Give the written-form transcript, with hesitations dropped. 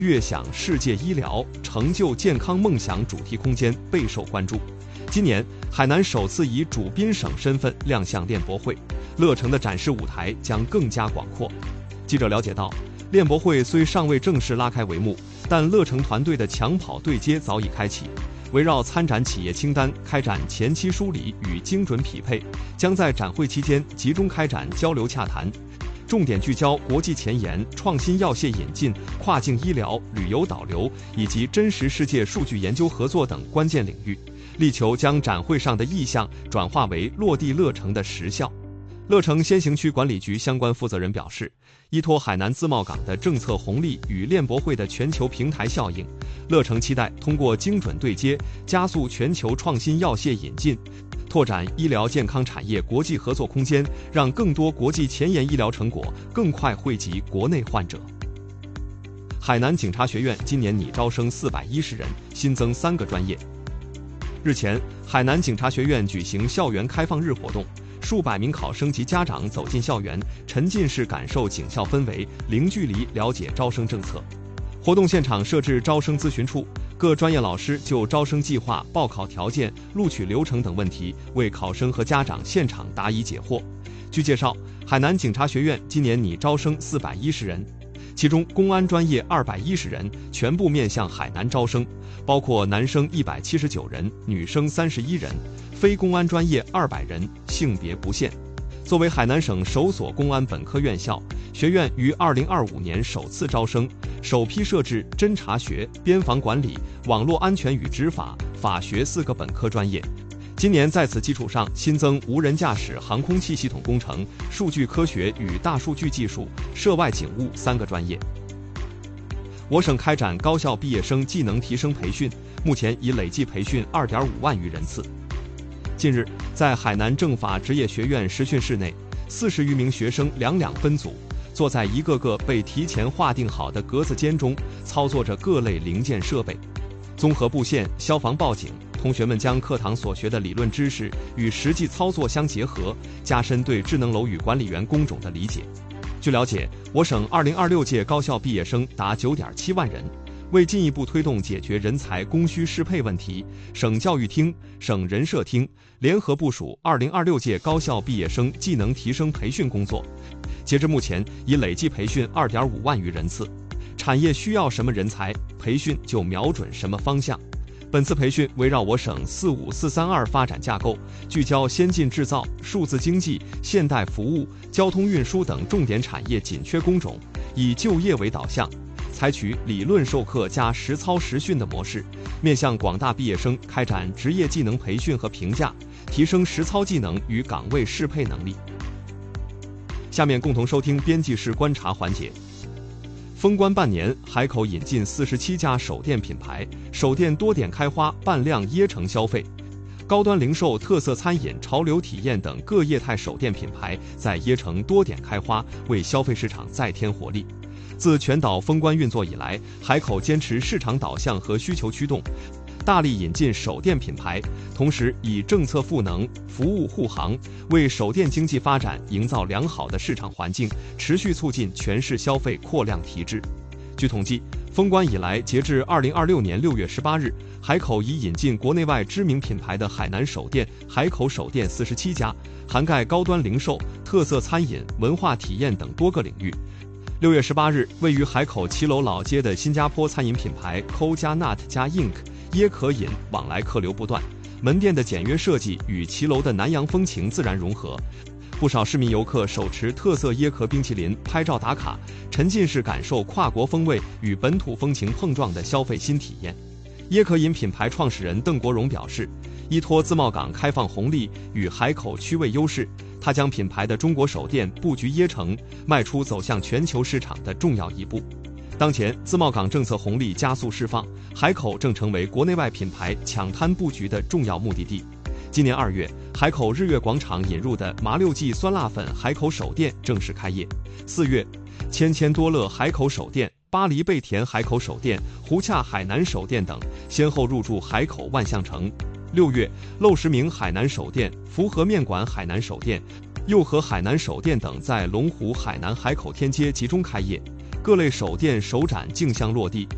悦享世界医疗，成就健康梦想主题空间备受关注。今年，海南首次以主宾省身份亮相链博会，乐城的展示舞台将更加广阔。记者了解到，链博会虽尚未正式拉开帷幕，但乐城团队的抢跑对接早已开启。围绕参展企业清单开展前期梳理与精准匹配，将在展会期间集中开展交流洽谈，重点聚焦国际前沿、创新药械引进、跨境医疗、旅游导流以及真实世界数据研究合作等关键领域，力求将展会上的意向转化为落地乐城的实效。乐城先行区管理局相关负责人表示，依托海南自贸港的政策红利与链博会的全球平台效应，乐城期待通过精准对接，加速全球创新药械引进，拓展医疗健康产业国际合作空间，让更多国际前沿医疗成果更快惠及国内患者。海南警察学院今年拟招生410人，新增3个专业。日前，海南警察学院举行校园开放日活动，数百名考生及家长走进校园，沉浸式感受警校氛围，零距离了解招生政策。活动现场设置招生咨询处，各专业老师就招生计划、报考条件、录取流程等问题为考生和家长现场答疑解惑。据介绍，海南警察学院今年拟招生410人，其中公安专业210人，全部面向海南招生，包括男生179人，女生31人，非公安专业200人，性别不限。作为海南省首所公安本科院校，学院于2025年首次招生，首批设置侦查学、边防管理、网络安全与执法、法学4个本科专业。今年在此基础上新增无人驾驶航空器系统工程、数据科学与大数据技术、涉外警务3个专业。我省开展高校毕业生技能提升培训，目前已累计培训2.5万余人次。近日，在海南政法职业学院实训室内，40余名学生两分组，坐在一个个被提前划定好的格子间中，操作着各类零件设备，综合布线、消防报警。同学们将课堂所学的理论知识与实际操作相结合，加深对智能楼宇管理员工种的理解。据了解，我省2026届高校毕业生达9.7万人。为进一步推动解决人才供需适配问题，省教育厅、省人社厅联合部署2026届高校毕业生技能提升培训工作。截至目前，已累计培训2.5万余人次。产业需要什么人才，培训就瞄准什么方向。本次培训围绕我省45432发展架构，聚焦先进制造、数字经济、现代服务、交通运输等重点产业紧缺工种，以就业为导向，采取理论授课加实操实训的模式，面向广大毕业生开展职业技能培训和评价，提升实操技能与岗位适配能力。下面共同收听编辑室观察环节。封关半年，海口引进47家首店品牌，首店多点开花，扮靓椰城消费。高端零售、特色餐饮、潮流体验等各业态首店品牌在椰城多点开花，为消费市场再添活力。自全岛封关运作以来，海口坚持市场导向和需求驱动，大力引进首店品牌，同时以政策赋能、服务护航，为首店经济发展营造良好的市场环境，持续促进全市消费扩量提质。据统计，封关以来，截至2026年6月18日，海口已引进国内外知名品牌的海南首店、海口首店47家，涵盖高端零售、特色餐饮、文化体验等多个领域。6月18日，位于海口骑楼老街的新加坡餐饮品牌 Co 加 Nut 加 Inc 椰可饮往来客流不断，门店的简约设计与骑楼的南洋风情自然融合，不少市民游客手持特色椰壳冰淇淋拍照打卡，沉浸式感受跨国风味与本土风情碰撞的消费新体验。椰可饮品牌创始人邓国荣表示，依托自贸港开放红利与海口区位优势，他将品牌的中国首店布局椰城，迈出走向全球市场的重要一步。当前自贸港政策红利加速释放，海口正成为国内外品牌抢滩布局的重要目的地。今年2月，海口日月广场引入的麻六记酸辣粉海口首店正式开业。4月，千千多乐海口首店、巴黎贝甜海口首店、胡洽海南首店等先后入驻海口万象城。6月，陋室铭海南首店、福和面馆海南首店、佑和海南首店等在龙湖海南海口天街集中开业，各类首店首展竞相落地，